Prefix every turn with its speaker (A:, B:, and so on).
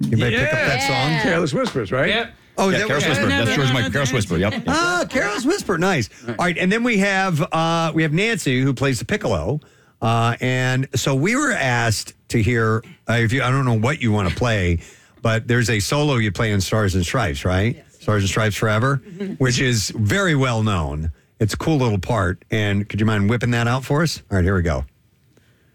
A: Anybody pick up that song?
B: Careless Whispers, right?
C: Yep.
A: Oh,
D: Yeah, Carol's Whisper. That's George Michael. Carol's Whisper. Yep.
A: Carol's Whisper. Nice. All right, and then we have Nancy who plays the piccolo, and so we were asked to hear. If you, I don't know what you want to play, but there's a solo you play in Stars and Stripes, right? Yes. Stars and Stripes Forever, which is very well known. It's a cool little part. And could you mind whipping that out for us? All right, here we go.